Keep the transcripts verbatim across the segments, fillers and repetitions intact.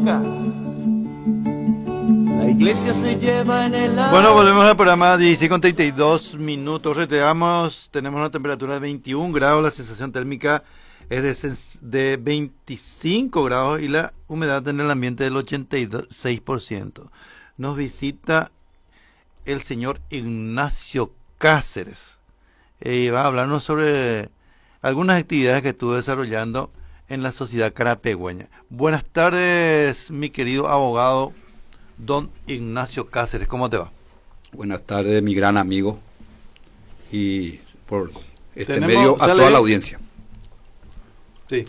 toca. La iglesia se lleva en el aire. Bueno, volvemos al programa dieciséis con treinta y dos minutos. Retiramos, tenemos una temperatura de veintiún grados, la sensación térmica es de, de veinticinco grados y la humedad en el ambiente del ochenta y seis por ciento. Nos visita el señor Ignacio Cáceres y va a hablarnos sobre algunas actividades que estuvo desarrollando en la sociedad carapegüeña. Buenas tardes, mi querido abogado don Ignacio Cáceres, ¿cómo te va? Buenas tardes, mi gran amigo, y por este Tenemos, medio a sale, toda la audiencia. Sí.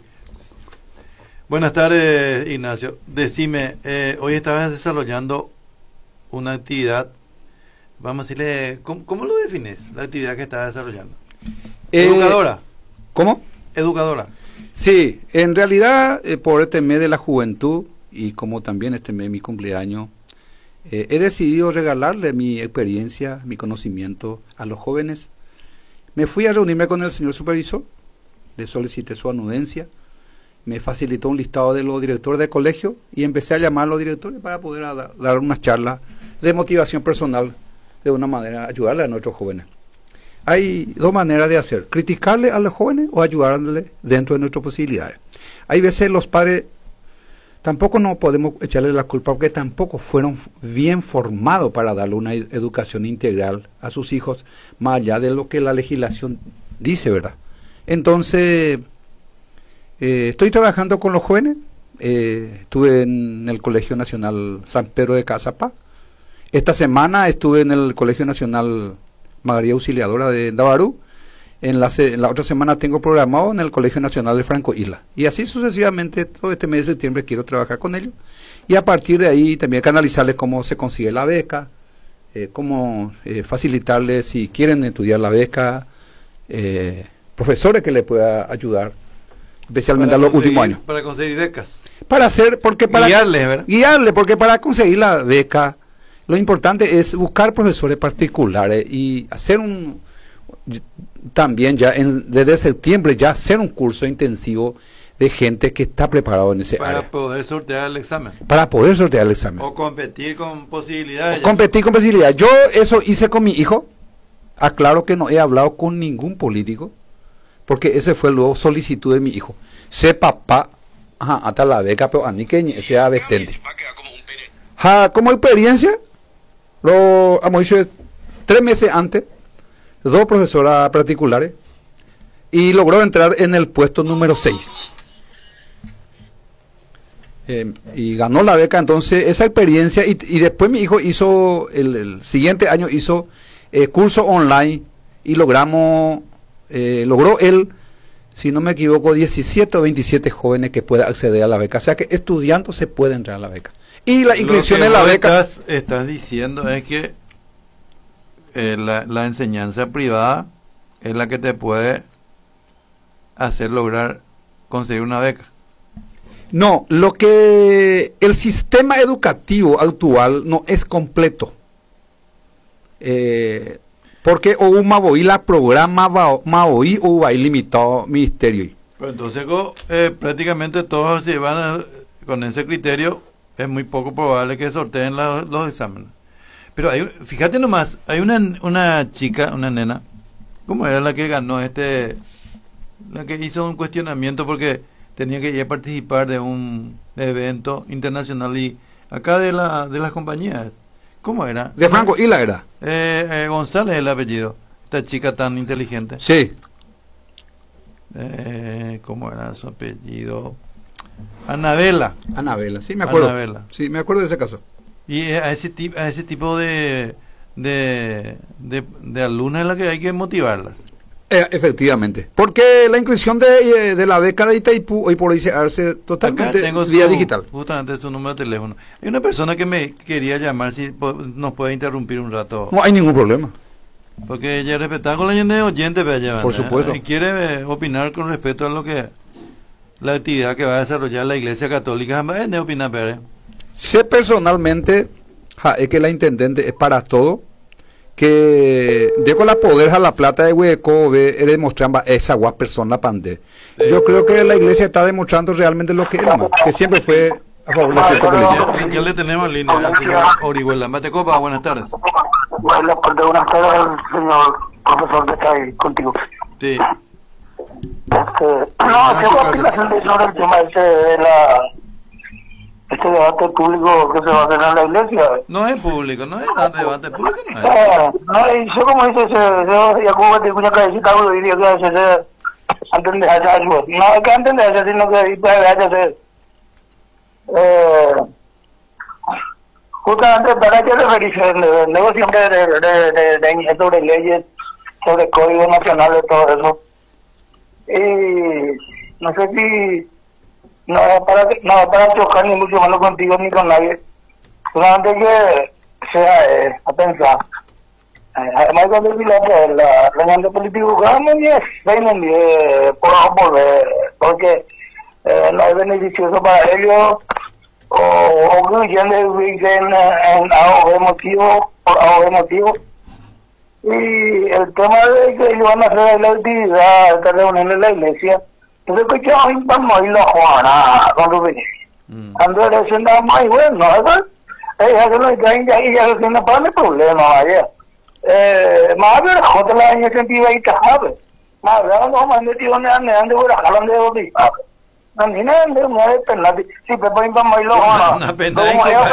Buenas tardes, Ignacio. Decime, eh, hoy estabas desarrollando una actividad, vamos a decirle, ¿cómo, cómo lo defines? La actividad que estabas desarrollando. Eh, ¿Educadora? ¿Cómo? Educadora. Sí, en realidad, eh, por este mes de la juventud, y como también este mes de mi cumpleaños, eh, he decidido regalarle mi experiencia, mi conocimiento a los jóvenes. Me fui a reunirme con el señor supervisor, le solicité su anuencia, me facilitó un listado de los directores de colegio y empecé a llamar a los directores para poder a dar, dar unas charlas de motivación personal, de una manera ayudarle a nuestros jóvenes. Hay dos maneras de hacer: criticarle a los jóvenes o ayudarle dentro de nuestras posibilidades. Hay veces los padres tampoco no podemos echarle la culpa porque tampoco fueron bien formados para darle una educación integral a sus hijos, más allá de lo que la legislación dice, ¿verdad? Entonces, eh, estoy trabajando con los jóvenes. Eh, estuve en el Colegio Nacional San Pedro de Cazapá. Esta semana estuve en el Colegio Nacional María Auxiliadora de Dabarú. En la, en la otra semana tengo programado en el Colegio Nacional de Franco Isla. Y así sucesivamente, todo este mes de septiembre quiero trabajar con ellos. Y a partir de ahí también canalizarles cómo se consigue la beca, eh, cómo eh, facilitarles si quieren estudiar la beca, eh, profesores que les pueda ayudar, especialmente Para a los últimos años. Para conseguir becas. Para hacer, porque para guiarles, ¿verdad? Guiarles, porque para conseguir la beca, lo importante es buscar profesores particulares y hacer un... también ya en, desde septiembre ya hacer un curso intensivo de gente que está preparado en ese para área. Para poder sortear el examen. Para poder sortear el examen. O competir con posibilidades. O competir con posibilidades. Yo eso hice con mi hijo. Aclaro que no he hablado con ningún político, porque ese fue luego solicitud de mi hijo. Sé papá, ajá, hasta la beca, pero a mí que sea vestente. Ja, como experiencia, lo hemos hecho tres meses antes, dos profesoras particulares, y logró entrar en el puesto número seis. Eh, y ganó la beca. Entonces esa experiencia, y, y después mi hijo hizo, el, el siguiente año hizo eh, curso online, y logramos, eh, logró él, si no me equivoco, diecisiete o veintisiete jóvenes que puedan acceder a la beca. O sea que estudiando se puede entrar a la beca. Y la inscripción en la beca... Estás, estás diciendo es que Eh, la, la enseñanza privada es la que te puede hacer lograr conseguir una beca. No, lo que el sistema educativo actual no es completo. Eh, porque o un maboí la programa maboí o va limitado ministerio. Pero entonces eh, prácticamente todos se van a, con ese criterio, es muy poco probable que sorteen la, los exámenes. Pero hay, fíjate nomás, hay una una chica, una nena, ¿cómo era la que ganó este, la que hizo un cuestionamiento porque tenía que ir a participar de un evento internacional y acá de la de las compañías? ¿Cómo era? De Franco Isla era. Eh, eh, González el apellido, esta chica tan inteligente. Sí. Eh, ¿Cómo era su apellido? Anabela. Anabela, sí, me acuerdo. Anabela. Sí, me acuerdo de ese caso. Y a ese tipo, a ese tipo de de, de, de alumnas es la que hay que motivarlas. Eh, efectivamente, porque la inscripción de, de la beca de Itaipú hoy por hoy se hace totalmente vía su, digital. Justamente su número de teléfono. Hay una persona que me quería llamar, si nos puede interrumpir un rato. No hay ningún problema. Porque ella respetaba con la gente de oyente, llevar, por supuesto. Y quiere eh, opinar con respecto a lo que la actividad que va a desarrollar la Iglesia Católica. ¿De opinar, Pérez? Sé personalmente ja, es que la intendente es para todo, que de con la poder a la plata de hueco ve demostrando esa guapa persona pande. Yo creo que la iglesia está demostrando realmente lo que era, que siempre fue A favor de cierto político. Ya, ya le tenemos en línea al señor Orihuela. Matecopa, buenas tardes. Bueno, pues de buenas tardes, señor profesor que está ahí contigo. Sí. Este, no, ¿qué opinas sobre el tema ese de la, este debate público que se va a hacer en la iglesia? No es público, no es debate público, no es. Eh, no, y yo como dice, yo ya como te escucha que decir algo y diría que se se antes de hacer algo. No es que antes de hacer, sino que después de hacer. Eh, justamente para que referirse, luego siempre de, de, de, de, sobre leyes, sobre códigos nacionales, todo eso. Y no sé si no para no para chocar ni mucho menos contigo ni con nadie, solamente que sea eh, a pensar. Además cuando la la reunión político realmente es por volver, porque eh, no es beneficioso para ellos o o que ya le dicen en algo emotivo por algo emotivo. Y el tema de que ellos van a hacer la actividad, esta reunión en la iglesia, entonces que yo vamos a ir a Juana, cuando viene. Cuando eres nada más bueno, ¿verdad? Ella que no está ahí, ya que no pone problema, vaya. Eh, más de la otra la en ese sentido ahí está, ¿sabes? Más de la no, más de tío, no ande, ande, por acá, ande, ande, ¿sabes? No, ni nada, no, no es pena, si te ponen para ir a Juana. Una pena, como yo,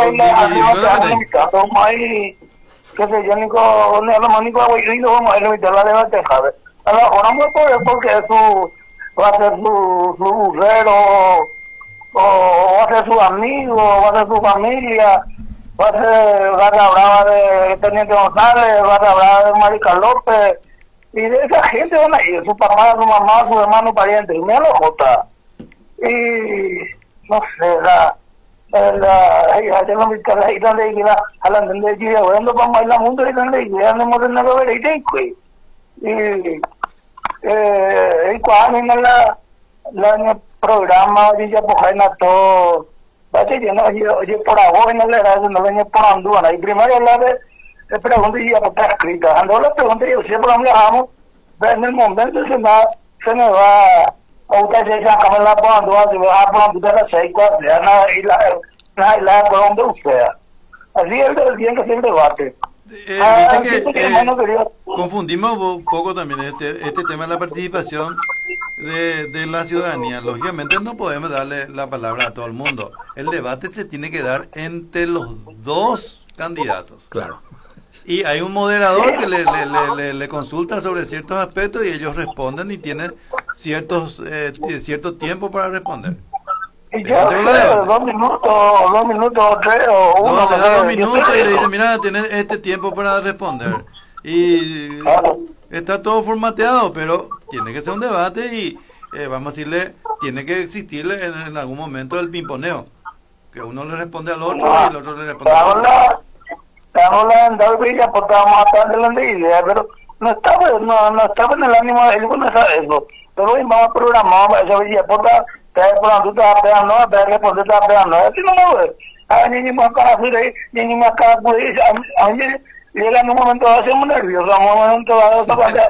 como ahí, que se yo ni con el mónico y no vamos a invitar la debate, ¿sabes? Ahora no puede porque su va a ser su su burrero o va a ser su amigo, va a ser su familia, va a ser va a hablar de Teniente González, va a hablar de Marica López y de esa gente van a ir, su papá, su mamá, su hermano, pariente, y me lo jota. Y no sé, la la ya no me está la idea de que la hablan de que bueno vamos a ir a mundo y la idea no hemos tenido que ver y y eh y cuando en la la programa ya pues hay na todo bate yo no yo yo por ahora no le da no venía por andúa y primero la de le pregunté y ya está escrita ando la pregunté yo siempre hablamos en el momento se me se me va a usted se saca la pondua se va a poner la seis cuatro ya no y la la la por donde usted así es el bien que siempre debate. Eh, Ah, viste que, que eh, hermano querido. confundimos un poco también este, este tema de la participación de, de la ciudadanía. Lógicamente no podemos darle la palabra a todo el mundo. El debate se tiene que dar entre los dos candidatos. Claro. Y hay un moderador que le, le, le, le, le consulta sobre ciertos aspectos y ellos responden y tienen ciertos eh, cierto tiempo para responder. Y ya, Entonces, dos minutos, dos minutos, o tres, o uno. No, le da dos no sé, yo minutos y creo. le dice, mira, tienes este tiempo para responder. Y Claro. está todo formateado, pero tiene que ser un debate y eh, vamos a decirle, tiene que existirle en, en algún momento el pimponeo. Que uno le responde al otro y el otro le responde al otro. Ahora, ahora en David porque vamos a estar de la idea, pero no estaba, no, no estaba en el ánimo de él, no sabe eso. Pero hoy vamos a programar para esa villa, porque te por tú te vas pegando, te responder, te vas pegando. Así no me ve. A mí ni más cara fui, ni más cara fui, a mí llega en un momento de hacerme nervioso, en un momento de hacerme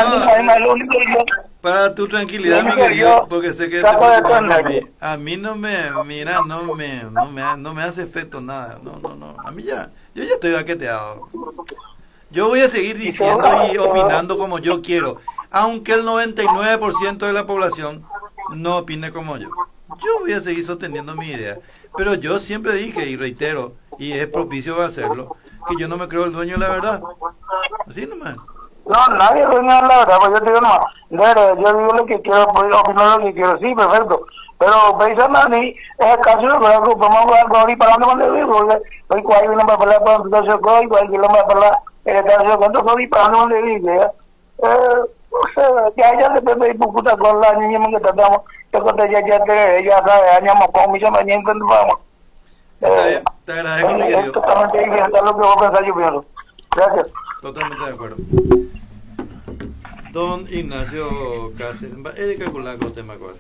Para tu tranquilidad, mi querido, porque sé que te preocupas por mí. A mí no me, mira, no me, no me, no me hace efecto nada. No, no, no. A mí ya, yo ya estoy baqueteado. Yo voy a seguir diciendo y opinando como yo quiero, aunque el noventa y nueve por ciento de la población no opine como yo. Yo voy a seguir sosteniendo mi idea. Pero yo siempre dije, y reitero, y es propicio hacerlo, que yo no me creo el dueño de la verdad. Así nomás. No, nadie dueño de la verdad, pues yo te digo nomás. Pero yo digo lo que quiero, pues opinar lo que quiero, sí, perfecto. Pero pensando a mí, es el caso de que vamos a jugar para dónde cuando vivo, hoy cuál hay una para hablar para un caso de hoy, cuál hay una para hablar, el caso de cuánto soy para dónde vivo, eh, o sea, que haya después de puta con la niña que tratamos, yo creo que ya ya te, ya sabe, añamos con mi chama, ni cuando vamos. Eh, te agradezco, mi querido. Totalmente diferente a lo que vos pensás, yo pienso. Gracias. Totalmente de acuerdo. Don Ignacio Cáceres, Erika Culaco, te me acuerdo.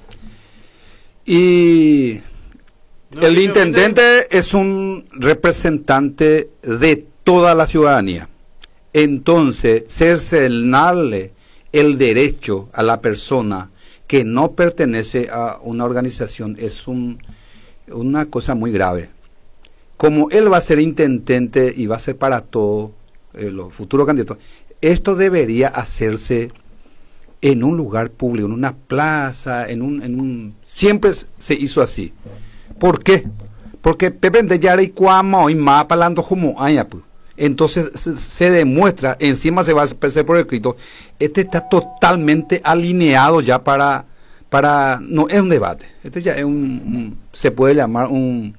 Y No, el yo- intendente es un representante de toda la ciudadanía. Entonces, cercenarle el derecho a la persona que no pertenece a una organización es un una cosa muy grave. Como él va a ser intendente y va a ser para todos eh, los futuros candidatos, esto debería hacerse en un lugar público, en una plaza, en un, en un... Siempre se hizo así. ¿Por qué? Porque Pepe de Yara y Cuamo y más palando como aña, pues. Entonces se, se demuestra, encima se va a hacer por escrito, este está totalmente alineado ya para, para, no es un debate, este ya es un, un se puede llamar un,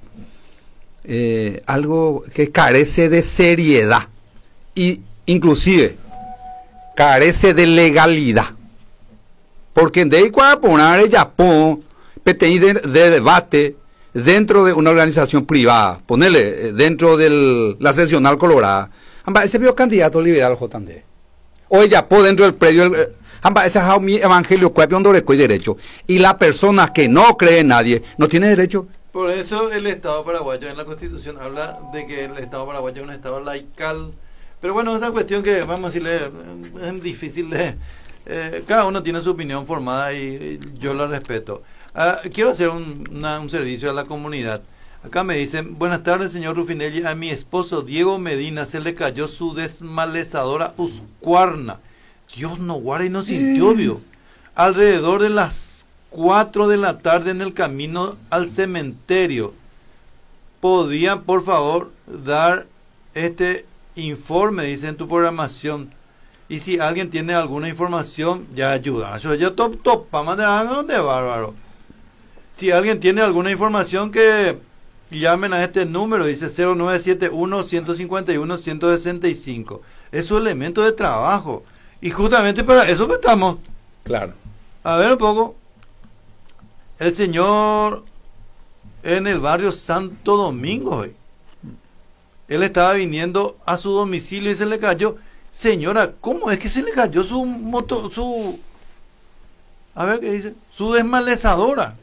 eh, algo que carece de seriedad, y inclusive carece de legalidad, porque de ahí cuando poner el Japón, de, de debate, dentro de una organización privada, ponerle dentro de la seccional colorada, amba, ese vio candidato liberal J D. O ella por dentro del predio, amba, ese es mi evangelio, cuál y derecho. Y la persona que no cree en nadie, no tiene derecho. Por eso el Estado paraguayo en la Constitución habla de que el Estado paraguayo es un Estado laical. Pero bueno, es una cuestión que, vamos a decirle, es difícil de... Eh, cada uno tiene su opinión formada y, y yo la respeto. Uh, quiero hacer un, una, un servicio a la comunidad. Acá me dicen, buenas tardes señor Rufinelli, a mi esposo Diego Medina se le cayó su desmalezadora Husqvarna. Dios no guarde y no sintió, vio. Alrededor de las cuatro de la tarde en el camino al cementerio. ¿Podían por favor dar este informe, dice en tu programación? Y si alguien tiene alguna información, ya ayuda. Yo, yo top, top, para mandar de bárbaro. Si alguien tiene alguna información, que llamen a este número, dice cero nueve siete uno, uno cinco uno, uno seis cinco. Es su elemento de trabajo. Y justamente para eso que estamos. Claro. A ver un poco. El señor en el barrio Santo Domingo hoy. Él estaba viniendo a su domicilio y se le cayó. Señora, ¿cómo es que se le cayó su moto, su... A ver qué dice. Su desmalezadora.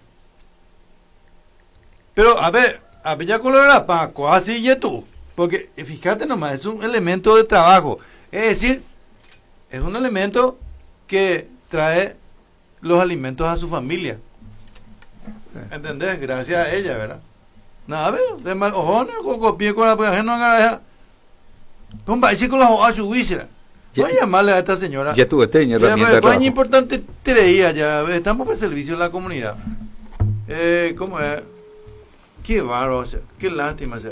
Pero, a ver, a ver ya colorada, Paco, así y tú. Porque, fíjate nomás, es un elemento de trabajo. Es decir, es un elemento que trae los alimentos a su familia. ¿Entendés? Gracias a ella, ¿verdad? Nada, ver, de mal ojones, con copia con la pegaje no agarra. Con baile con la hoja su víscera. Voy a llamarle a esta señora. Ya tuve esta herramienta de trabajo. Es importante traía ya. Estamos por el servicio de la comunidad. Eh, ¿Cómo es? Qué bárbaro, o sea, qué lástima, o sea.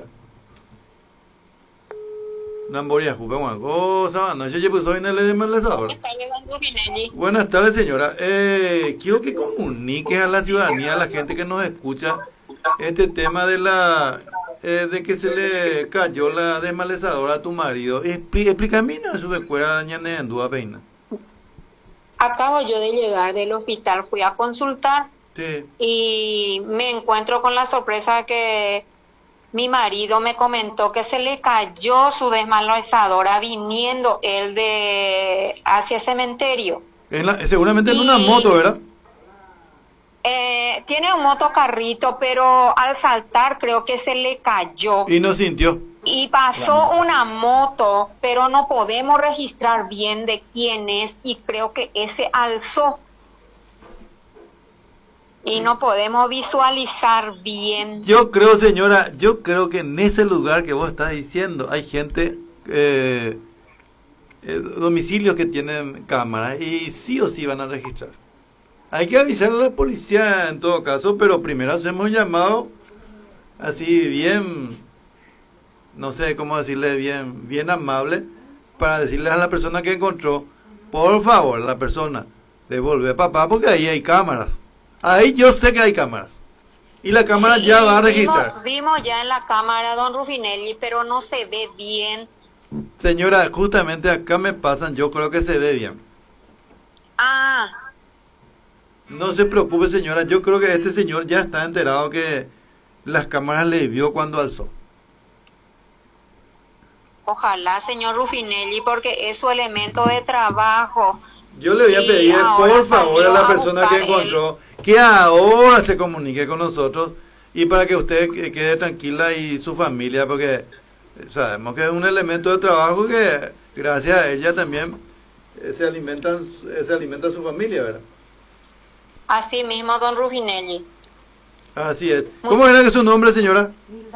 Namboria, juguemos una cosa, no sé, pues soy en el desmalezador. Buenas tardes, señora. Eh, quiero que comuniques a la ciudadanía, a la gente que nos escucha, este tema de la eh, de que se le cayó la desmalezadora a tu marido. Expl explícame su escuela en duda peina. Acabo yo de llegar del hospital, fui a consultar. Sí. Y me encuentro con la sorpresa que mi marido me comentó que se le cayó su desmalezadora viniendo él de hacia el cementerio. En la, seguramente y, en una moto, ¿verdad? Eh, tiene un motocarrito, pero al saltar creo que se le cayó. Y no sintió. Y pasó claro. Una moto, pero no podemos registrar bien de quién es y creo que ese alzó. Y no podemos visualizar bien. Yo creo, señora, yo creo que en ese lugar que vos estás diciendo hay gente, eh, eh, domicilios que tienen cámaras y sí o sí van a registrar. Hay que avisar a la policía en todo caso, pero primero hacemos un llamado así bien, no sé cómo decirle, bien, bien amable, para decirle a la persona que encontró, por favor, la persona, devuelve a papá porque ahí hay cámaras. Ahí yo sé que hay cámaras. Y la cámara sí, ya va a registrar. Vimos, vimos ya en la cámara, don Rufinelli, pero no se ve bien. Señora, justamente acá me pasan, yo creo que se ve bien. Ah. No se preocupe, señora, yo creo que este señor ya está enterado que las cámaras le vio cuando alzó. Ojalá, señor Rufinelli, porque es su elemento de trabajo. Yo le voy a pedir, por favor, a la persona que encontró, que ahora se comunique con nosotros y para que usted quede tranquila y su familia, porque sabemos que es un elemento de trabajo que gracias a ella también se alimentan, se alimenta su familia, ¿verdad? Así mismo, don Rufinelli. Así es. ¿Cómo era que su nombre, señora?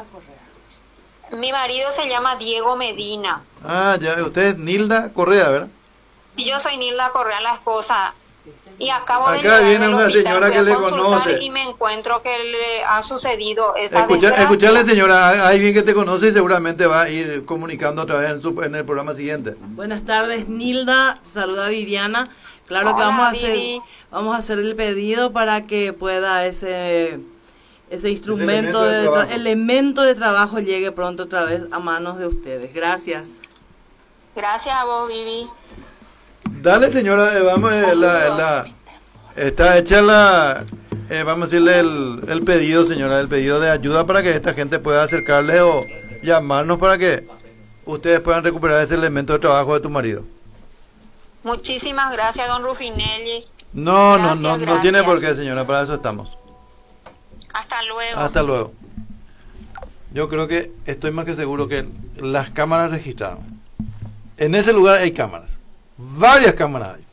Mi marido se llama Diego Medina. Ah, ya, usted es Nilda Correa, ¿verdad? Y yo soy Nilda Correa, la esposa. Y acabo Acá de llegar viene del una hospital, señora fui que a le consultar conoce. y me encuentro que le ha sucedido esa Escucha, desgracia. escuchale, señora, hay alguien que te conoce y seguramente va a ir comunicando otra vez en, su, en el programa siguiente. Buenas tardes, Nilda. Saluda a Viviana. Claro que Hola, vamos a hacer, Vivi. vamos a hacer el pedido para que pueda ese ese instrumento elemento de de, tra- trabajo. elemento de trabajo llegue pronto otra vez a manos de ustedes. Gracias. Gracias a vos, Vivi. Dale, señora, eh, vamos, eh, la, la, está hecha la, eh, vamos a decirle el, el pedido, señora, el pedido de ayuda para que esta gente pueda acercarle o llamarnos para que ustedes puedan recuperar ese elemento de trabajo de tu marido. Muchísimas gracias, don Rufinelli. No, no, Gracias, no, no gracias. tiene por qué, señora, para eso estamos. Hasta luego. Hasta luego. Yo creo que estoy más que seguro que las cámaras registraron. En ese lugar hay cámaras. Varias cámaras hay.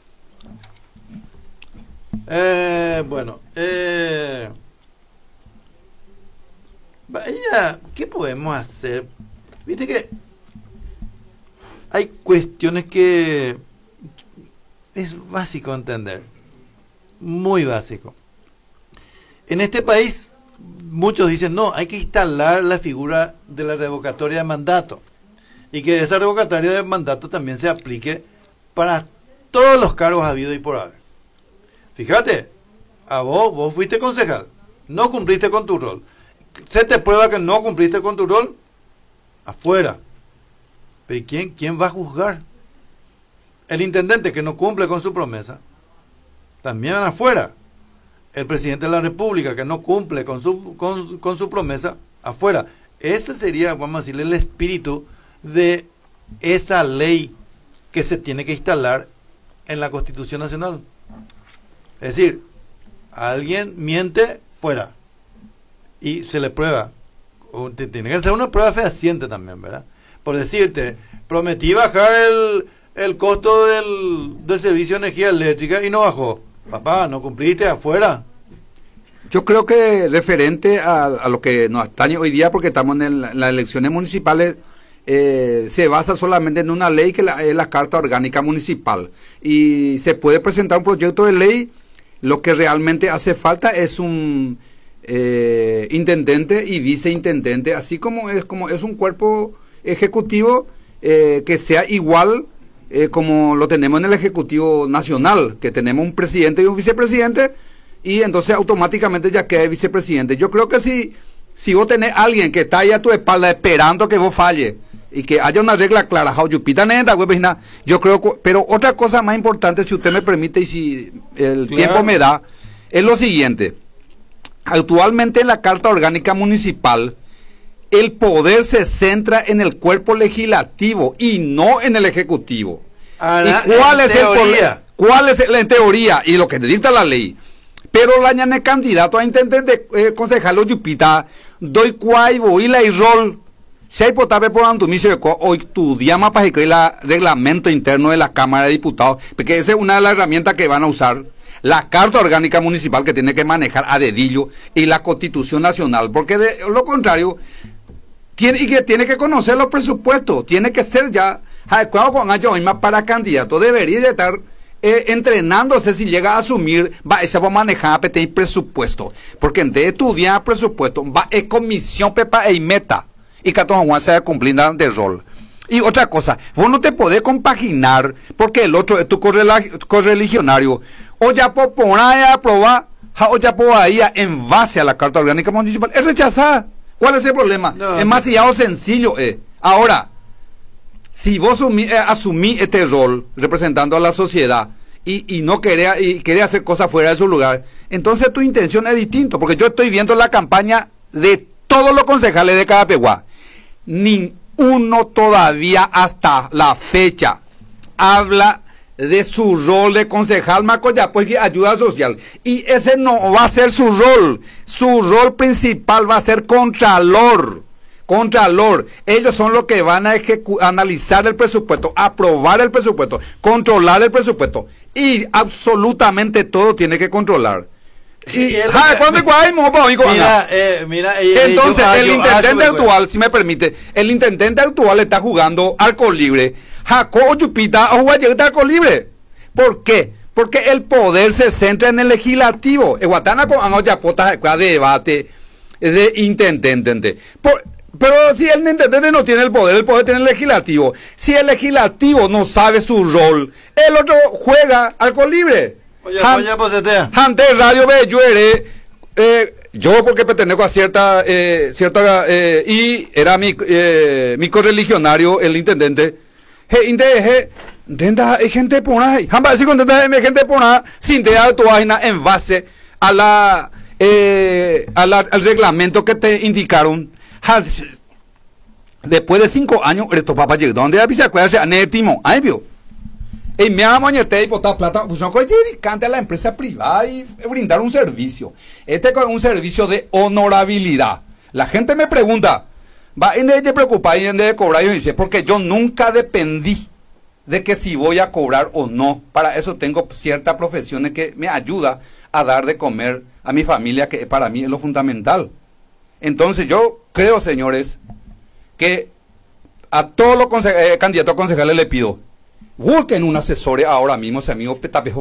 Eh, bueno, eh, vaya, ¿qué podemos hacer? Viste que hay cuestiones que es básico entender. Muy básico. En este país, muchos dicen, no, hay que instalar la figura de la revocatoria de mandato. Y que esa revocatoria de mandato también se aplique para todos los cargos habidos y por haber. Fíjate, a vos, vos fuiste concejal, no cumpliste con tu rol. Se te prueba que no cumpliste con tu rol, afuera. Pero ¿y quién, quién va a juzgar? El intendente que no cumple con su promesa, también afuera. El presidente de la República que no cumple con su, con, con su promesa, afuera. Ese sería, vamos a decirle, el espíritu de esa ley que se tiene que instalar en la Constitución Nacional. Es decir, alguien miente, fuera. Y se le prueba. O te- Tiene que ser una prueba fehaciente también, ¿verdad? Por decirte, prometí bajar el, el costo del, del servicio de energía eléctrica y no bajó. Papá, no cumpliste, afuera. Yo creo que referente a, a lo que nos atañe hoy día, porque estamos en, el- en las elecciones municipales, eh, se basa solamente en una ley que la- es la Carta Orgánica Municipal. Y se puede presentar un proyecto de ley. Lo que realmente hace falta es un eh, intendente y viceintendente, así como es, como es un cuerpo ejecutivo eh, que sea igual eh, como lo tenemos en el Ejecutivo Nacional, que tenemos un presidente y un vicepresidente, y entonces automáticamente ya queda el vicepresidente. Yo creo que si, si vos tenés a alguien que está ahí a tu espalda esperando que vos falle, y que haya una regla clara, yo creo que, pero otra cosa más importante, si usted me permite y si el Claro. tiempo me da, es lo siguiente. Actualmente en la Carta Orgánica Municipal, el poder se centra en el cuerpo legislativo y no en el ejecutivo. Ahora, ¿Y cuál en es el teoría. poder? ¿Cuál es el, en teoría y lo que dicta la ley? Pero la ñane candidato a intendente eh, concejal Yupita, doy cuay voy la y rol. Si hay potable por antumicio de co, hoy tu llama para que el reglamento interno de la Cámara de Diputados, porque esa es una de las herramientas que van a usar. La Carta Orgánica Municipal que tiene que manejar a dedillo y la Constitución Nacional, porque de lo contrario, tiene, y que tiene que conocer los presupuestos, tiene que ser ya adecuado con año misma para candidato, debería de estar eh, entrenándose si llega a asumir, va ese va a manejar a P presupuesto, porque en de estudiar presupuesto, va a comisión pepa y meta, y que todo Juan se va a cumplir de rol. Y otra cosa, vos no te podés compaginar, porque el otro es tu correla- correligionario, o ya por poner a aprobar, o ya por ahí en base a la Carta Orgánica Municipal, es rechazada. ¿Cuál es el problema? No, es no. más demasiado sencillo. Eh. Ahora, si vos asumí, eh, asumí este rol representando a la sociedad y, y no quería, y quería hacer cosas fuera de su lugar, entonces tu intención es distinta, porque yo estoy viendo la campaña de todos los concejales de Carapeguá. Ninguno todavía hasta la fecha habla de su rol de concejal Macoya, pues que ayuda social, y ese no va a ser su rol. Su rol principal va a ser contralor. Contralor, ellos son los que van a ejecu- analizar el presupuesto, aprobar el presupuesto, controlar el presupuesto, y absolutamente todo tiene que controlar. Y, ja, ¿cuándo y cuándo? Mira, eh, mira, eh, entonces, yo, el yo, intendente yo, actual, si me permite, el intendente actual está jugando arco libre. Jaco Yupita o jugar arco libre. ¿Por qué? Porque el poder se centra en el legislativo. Eguatana con anoyapotas de debate de intendente. Por, pero si el intendente no tiene el poder, el poder tiene el legislativo. Si el legislativo no sabe su rol, el otro juega arco libre. Oye, oye, posetea. Ante Radio Belluere, eh, yo porque pertenezco a cierta, eh, cierta, eh, y era mi, eh, mi correligionario, el intendente. He, inde, he, denda, hay gente por ahí. Jamba, si contenta, hay gente por ahí, sin te dar tu vaina en base a la, eh, a la, al reglamento que te indicaron. Ha, después de cinco años, esto papá llegó. ¿Dónde había acuerdas? Anetimo, ahí vio. Y me llamo y botar plata, pues no coño, dedicante a la empresa privada y brindar un servicio. Este es un servicio de honorabilidad. La gente me pregunta, va en de preocupar y en de cobrar, y dice, porque yo nunca dependí de que si voy a cobrar o no. Para eso tengo ciertas profesiones que me ayuda a dar de comer a mi familia, que para mí es lo fundamental. Entonces yo creo, señores, que a todos los eh, candidatos a concejales le pido, busquen un asesor ahora mismo, ese amigo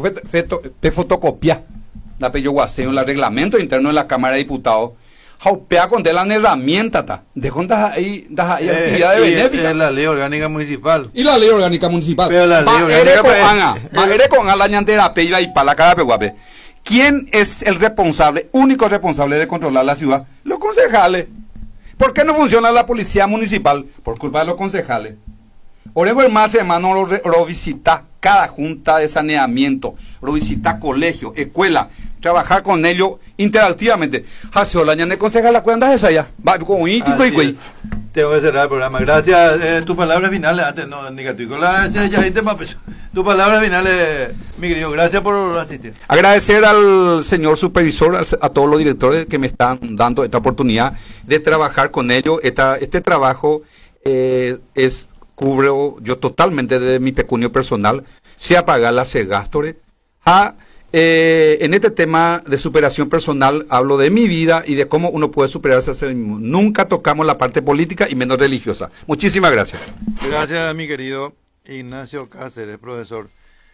pe fotocopia la pe yo guaseo en el reglamento interno de la Cámara de Diputados. Jaupea con de la herramienta ta de contas ahí das ahí actividades benéficas. Es la ley orgánica municipal. Y la ley orgánica municipal. Pero la ley orgánica con Ana, con la ñantera pe y para la cara pe guape. ¿Quién es el responsable, único responsable de controlar la ciudad? Los concejales. ¿Por qué no funciona la policía municipal? Por culpa de los concejales. Oremos más, hermano, lo, lo visita cada junta de saneamiento, lo visita colegio, escuela, trabajar con ellos interactivamente. Hace la ñane concejal la cuenta esa ya. Va con ítico y güey. Tengo que cerrar el programa. Gracias. Eh, tus palabras finales antes no negativo. La ya, ya, tus palabras finales, mi querido. Gracias por asistir. Agradecer al señor supervisor, al, a todos los directores que me están dando esta oportunidad de trabajar con ellos. Esta, este trabajo eh, es cubro yo totalmente de mi pecunio personal, sea pagarla, sea gastore. A, eh, en este tema de superación personal hablo de mi vida y de cómo uno puede superarse a sí mismo. Nunca tocamos la parte política y menos religiosa. Muchísimas gracias. Gracias, mi querido Ignacio Cáceres, profesor.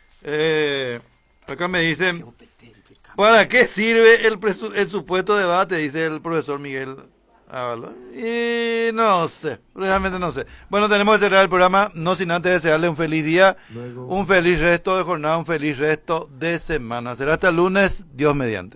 Eh, acá me dicen, ¿para qué sirve el, el supuesto debate? Dice el profesor Miguel. Y no sé, realmente no sé. Bueno, tenemos que cerrar el programa, no sin antes desearle un feliz día, Luego. un feliz resto de jornada, un feliz resto de semana. Será hasta el lunes, Dios mediante.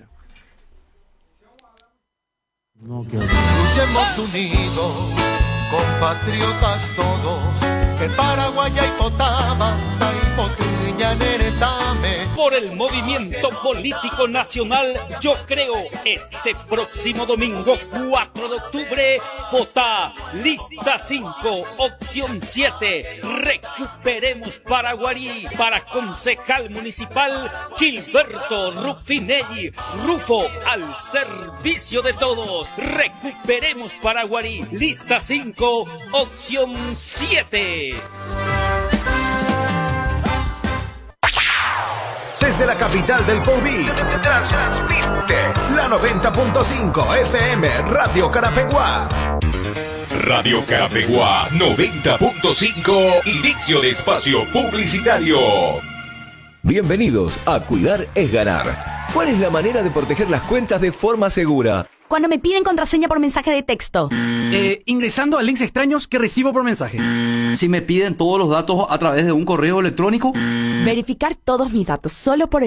No, luchemos unidos, compatriotas todos, que Paraguay y Potama, Taipotreña, Neretame. Por el movimiento político nacional, yo creo, este próximo domingo cuatro de octubre, vota lista cinco, opción siete, recuperemos Paraguarí, para concejal municipal Gilberto Rufinelli, Rufo, al servicio de todos, recuperemos Paraguarí, lista cinco, opción siete. Desde la capital del Poví, transmite la noventa punto cinco F M Radio Carapeguá. Radio Carapeguá noventa punto cinco, inicio de espacio publicitario. Bienvenidos a Cuidar es Ganar. ¿Cuál es la manera de proteger las cuentas de forma segura? Cuando me piden contraseña por mensaje de texto. Eh, ingresando a links extraños que recibo por mensaje. Si me piden todos los datos a través de un correo electrónico. Verificar todos mis datos solo por